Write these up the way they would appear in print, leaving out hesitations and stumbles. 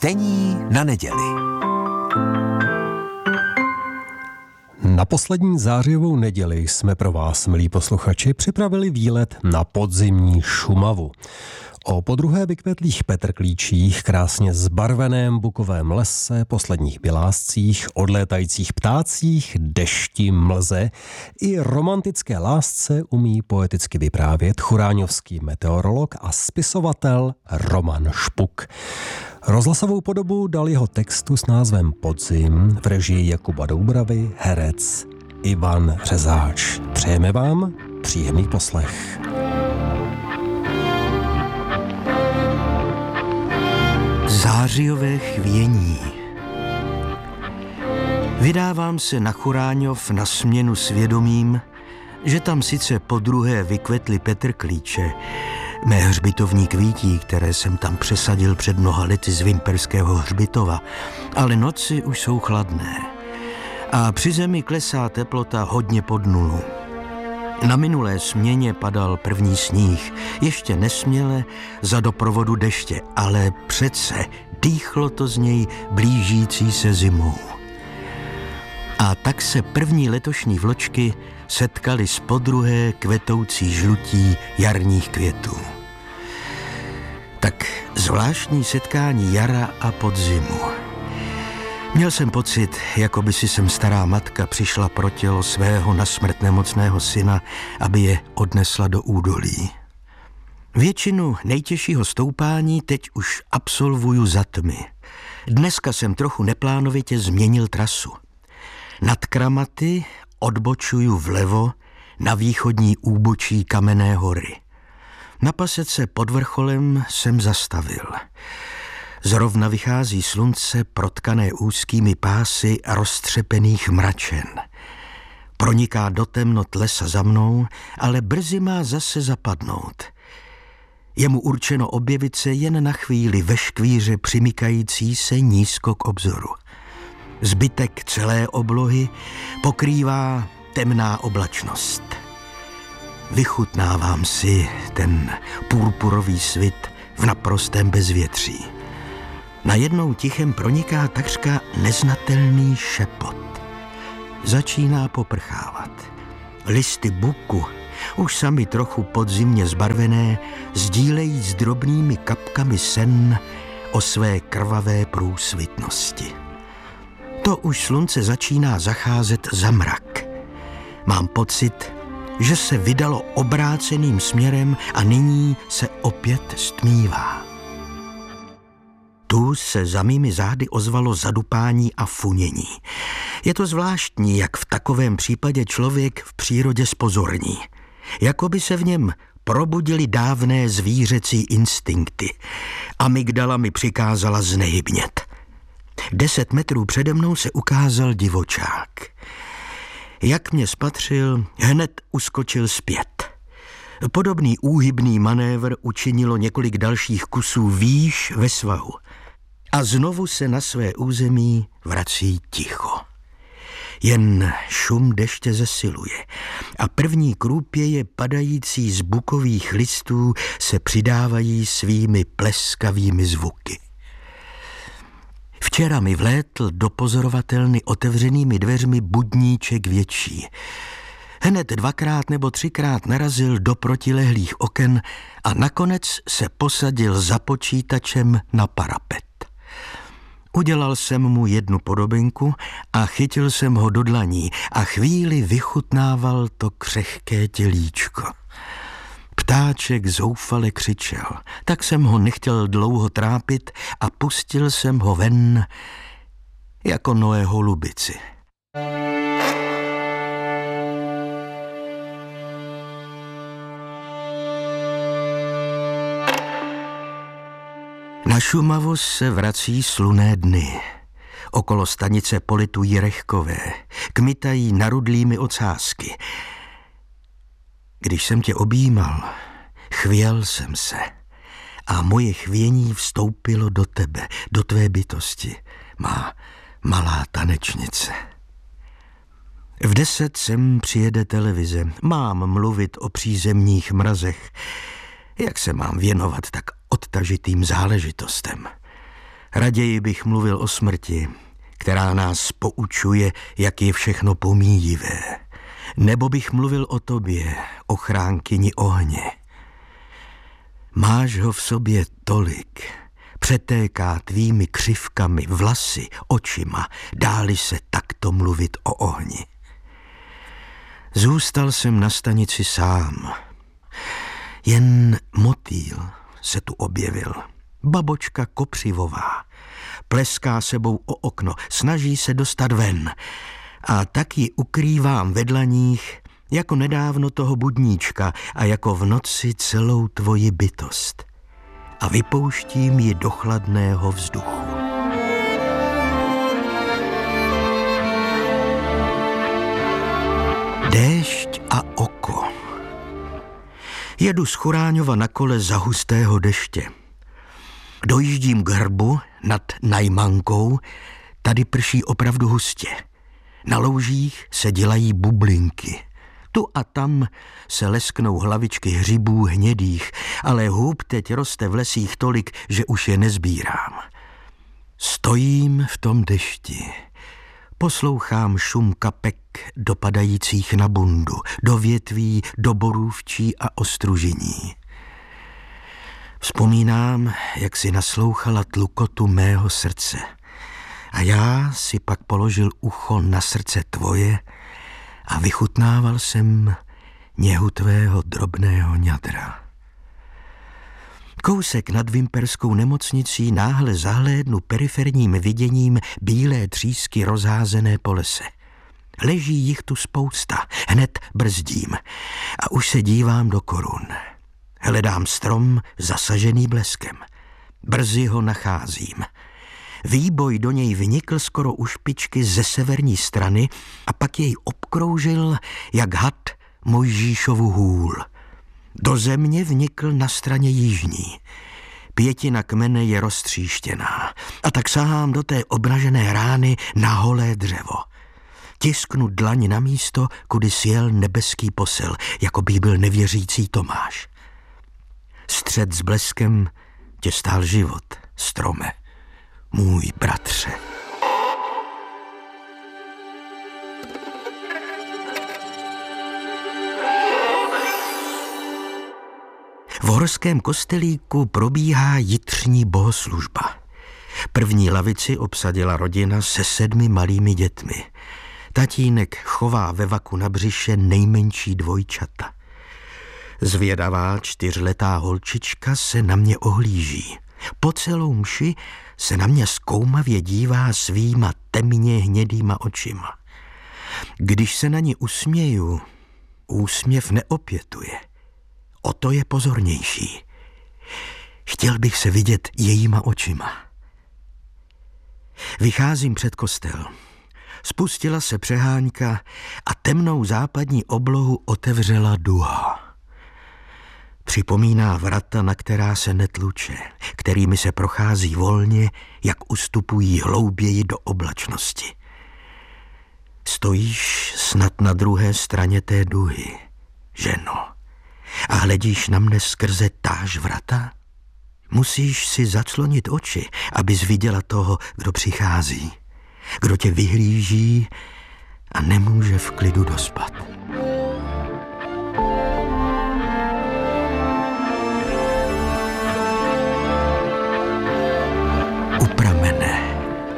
Čtení na neděli. Na poslední zářijovou neděli jsme pro vás, milí posluchači, připravili výlet na podzimní Šumavu. O podruhé vykvetlých petrklíčích, krásně zbarveném bukovém lese, posledních běláscích, odlétajících ptácích, dešti, mlze i romantické lásce umí poeticky vyprávět churáňovský meteorolog a spisovatel Roman Špuk. Rozhlasovou podobu dal jeho textu s názvem Podzim v režii Jakuba Doubravy herec Ivan Řezáč. Přejeme vám příjemný poslech. Zářijové chvění. Vydávám se na Churáňov na směnu svědomím, že tam sice podruhé vykvetly petrklíče, mé hřbitovní kvítí, které jsem tam přesadil před mnoha lety z Vimperského hřbitova, ale noci už jsou chladné a při zemi klesá teplota hodně pod nulu. Na minulé směně padal první sníh, ještě nesměle za doprovodu deště, ale přece dýchlo to z něj blížící se zimou. A tak se první letošní vločky setkali s podruhé kvetoucí žlutí jarních květů. Tak zvláštní setkání jara a podzimu. Měl jsem pocit, jako by si sem stará matka přišla pro tělo svého na smrt nemocného syna, aby je odnesla do údolí. Většinu nejtěžšího stoupání teď už absolvuju za tmy. Dneska jsem trochu neplánovitě změnil trasu. Nad Kramaty odbočuju vlevo na východní úbočí Kamenné hory. Na pasece pod vrcholem jsem zastavil. Zrovna vychází slunce protkané úzkými pásy roztřepených mračen. Proniká do temnot lesa za mnou, ale brzy má zase zapadnout. Je mu určeno objevit se jen na chvíli ve škvíře přimykající se nízko k obzoru. Zbytek celé oblohy pokrývá temná oblačnost. Vychutnávám si ten purpurový svit v naprostém bezvětří. Najednou tichem proniká takřka neznatelný šepot. Začíná poprchávat. Listy buku, už sami trochu podzimně zbarvené, sdílejí s drobnými kapkami sen o své krvavé průsvitnosti. To už slunce začíná zacházet za mrak. Mám pocit, že se vydalo obráceným směrem a nyní se opět stmívá. Tu se za mými zády ozvalo zadupání a funění. Je to zvláštní, jak v takovém případě člověk v přírodě zpozorní. Jako by se v něm probudily dávné zvířecí instinkty. Amygdala mi přikázala znehybnět. 10 metrů přede mnou se ukázal divočák. Jak mě spatřil, hned uskočil zpět. Podobný úhybný manévr učinilo několik dalších kusů výš ve svahu. A znovu se na své území vrací ticho. Jen šum deště zesiluje a první krůpěje padající z bukových listů se přidávají svými pleskavými zvuky. Včera mi vlétl do pozorovatelny otevřenými dveřmi budníček větší. Hned 2krát nebo 3krát narazil do protilehlých oken a nakonec se posadil za počítačem na parapet. Udělal jsem mu jednu podobinku a chytil jsem ho do dlaní a chvíli vychutnával to křehké tělíčko. Ptáček zoufale křičel, tak jsem ho nechtěl dlouho trápit a pustil jsem ho ven jako Noé holubici. Na Šumavu se vrací slunné dny. Okolo stanice politují rechkové, kmitají narudlými ocásky. Když jsem tě objímal, chvěl jsem se a moje chvění vstoupilo do tebe, do tvé bytosti, má malá tanečnice. V 10 sem přijede televize, mám mluvit o přízemních mrazech. Jak se mám věnovat tak odtažitým záležitostem? Raději bych mluvil o smrti, která nás poučuje, jak je všechno pomíjivé. Nebo bych mluvil o tobě, ochránkyni ohně. Máš ho v sobě tolik, přetéká tvými křivkami, vlasy, očima, dáli se takto mluvit o ohni. Zůstal jsem na stanici sám. Jen motýl se tu objevil. Babočka kopřivová. Pleská sebou o okno, snaží se dostat ven. A tak ji ukrývám ve dlaních, jako nedávno toho budníčka a jako v noci celou tvoji bytost. A vypouštím ji do chladného vzduchu. Déšť a oko. Jedu z Churáňova na kole za hustého deště. Dojíždím k hrbu nad Najmankou, tady prší opravdu hustě. Na loužích se dělají bublinky. Tu a tam se lesknou hlavičky hřibů hnědých, ale hůb teď roste v lesích tolik, že už je nezbírám. Stojím v tom dešti. Poslouchám šum kapek dopadajících na bundu, do větví, do borůvčí a ostružiní. Vzpomínám, jak si naslouchala tlukotu mého srdce. A já si pak položil ucho na srdce tvoje a vychutnával jsem něhu tvého drobného ňadra. Kousek nad Vimperskou nemocnicí náhle zahlédnu periferním viděním bílé třísky rozházené po lese. Leží jich tu spousta, hned brzdím a už se dívám do korun. Hledám strom zasažený bleskem. Brzy ho nacházím. Výboj do něj vnikl skoro u špičky ze severní strany a pak jej obkroužil jak had Mojžíšovu hůl. Do země vnikl na straně jižní. Pětina kmene je roztříštěná a tak sahám do té obnažené rány na holé dřevo. Tisknu dlaň na místo, kudy sjel nebeský posel, jako by byl nevěřící Tomáš. Střed s bleskem tě stál život, strome, můj bratře. V horském kostelíku probíhá jitřní bohoslužba. První lavici obsadila rodina se 7 malými dětmi. Tatínek chová ve vaku na břiše nejmenší dvojčata. Zvědavá 4letá holčička se na mě ohlíží. Po celou mši se na mě zkoumavě dívá svýma temně hnědýma očima. Když se na ní usměju, úsměv neopětuje. O to je pozornější. Chtěl bych se vidět jejíma očima. Vycházím před kostel. Spustila se přehánka a temnou západní oblohu otevřela duha. Připomíná vrata, na která se netluče, kterými se prochází volně, jak ustupují hlouběji do oblačnosti. Stojíš snad na druhé straně té duhy, ženo, a hledíš na mne skrze táž vrata? Musíš si zaclonit oči, abys viděla toho, kdo přichází, kdo tě vyhlíží a nemůže v klidu dospat. U pramene.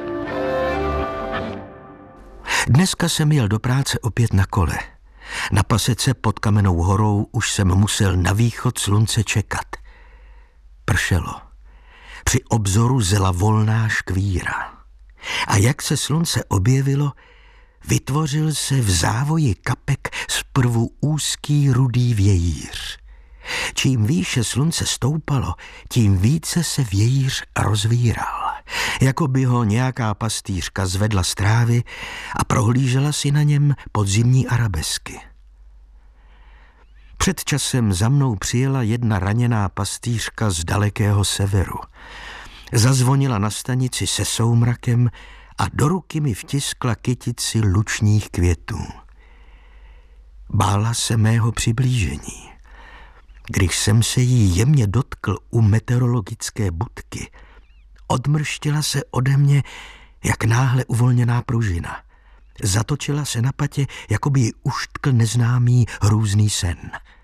Dneska jsem jel do práce opět na kole. Na pasece pod Kamennou horou už jsem musel na východ slunce čekat. Pršelo. Při obzoru zela volná škvíra. A jak se slunce objevilo, vytvořil se v závoji kapek zprvu úzký rudý vějíř. Čím výše slunce stoupalo, tím více se vějíř rozvíral. Jako by ho nějaká pastýřka zvedla z trávy a prohlížela si na něm podzimní arabesky. Před časem za mnou přijela jedna raněná pastýřka z dalekého severu. Zazvonila na stanici se soumrakem a do ruky mi vtiskla kytici lučních květů. Bála se mého přiblížení. Když jsem se jí jemně dotkl u meteorologické budky, odmrštila se ode mě jak náhle uvolněná pružina. Zatočila se na patě, jako by ji uštkl neznámý hrůzný sen.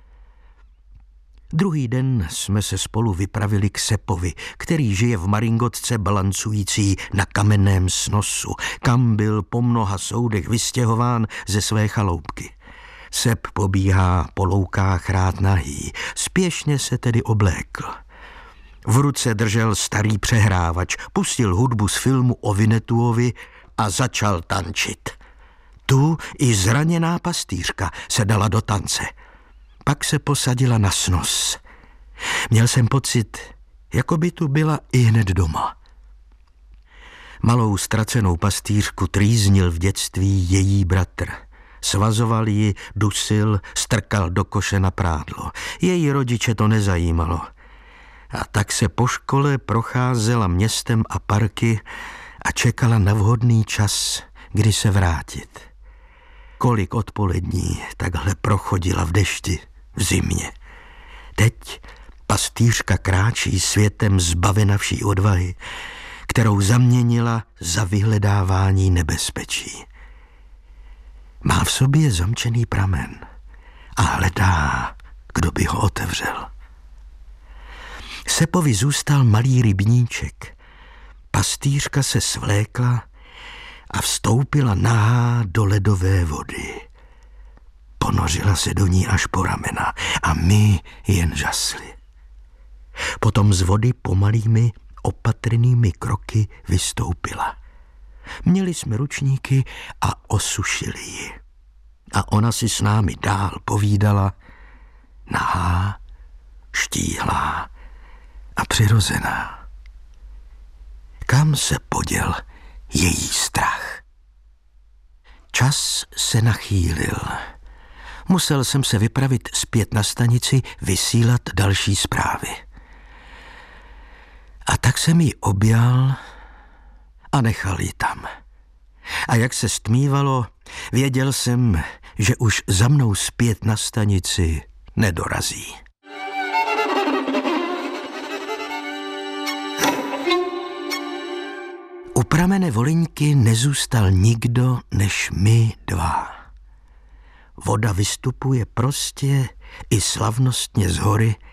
Druhý den jsme se spolu vypravili k Sepovi, který žije v maringotce balancující na kamenném snosu, kam byl po mnoha soudech vystěhován ze své chaloupky. Sep pobíhá po loukách rád nahý, spěšně se tedy oblékl. V ruce držel starý přehrávač, pustil hudbu z filmu o Vinetuovi a začal tančit. Tu i zraněná pastýřka se dala do tance. Pak se posadila na snos. Měl jsem pocit, jako by tu byla ihned doma. Malou ztracenou pastýřku trýznil v dětství její bratr. Svazoval ji, dusil, strkal do koše na prádlo. Její rodiče to nezajímalo. A tak se po škole procházela městem a parky a čekala na vhodný čas, kdy se vrátit. Kolik odpolední takhle prochodila v dešti, v zimě. Teď pastýřka kráčí světem zbavena vší odvahy, kterou zaměnila za vyhledávání nebezpečí. Má v sobě zamčený pramen a hledá, kdo by ho otevřel. Sepovi zůstal malý rybníček. Pastýřka se svlékla a vstoupila nahá do ledové vody. Ponořila se do ní až po ramena a my jen žasli. Potom z vody pomalými, opatrnými kroky vystoupila. Měli jsme ručníky a osušili ji. A ona si s námi dál povídala, nahá, štíhlá a přirozená. Kam se poděl její strach? Čas se nachýlil. Musel jsem se vypravit zpět na stanici, vysílat další zprávy. A tak jsem ji objal a nechal ji tam. A jak se stmívalo, věděl jsem, že už za mnou zpět na stanici nedorazí. U pramene Volyňky nezůstal nikdo než my dva. Voda vystupuje prostě i slavnostně z hory